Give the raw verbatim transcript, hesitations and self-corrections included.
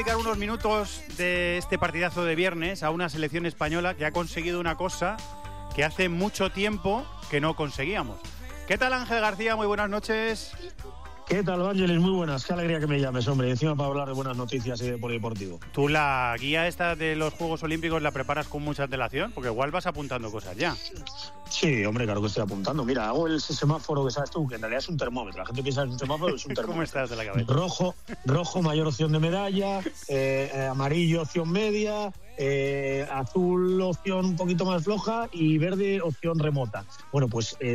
Dedicar unos minutos de este partidazo de viernes a una selección española que ha conseguido una cosa que hace mucho tiempo que no conseguíamos. ¿Qué tal, Ángel García? Muy buenas noches. ¿Qué tal, Ángeles? Muy buenas. Qué alegría que me llames, hombre. Y encima para hablar de buenas noticias y de polideportivo. ¿Tú la guía esta de los Juegos Olímpicos la preparas con mucha antelación? Porque igual vas apuntando cosas ya. Sí, hombre, claro que estoy apuntando. Mira, hago el semáforo que sabes tú, que en realidad es un termómetro. La gente piensa que es un semáforo, es un termómetro. ¿Cómo estás de la cabeza? Rojo, rojo mayor opción de medalla, eh, eh, amarillo opción media, eh, azul opción un poquito más floja y verde opción remota. Bueno, pues... Eh,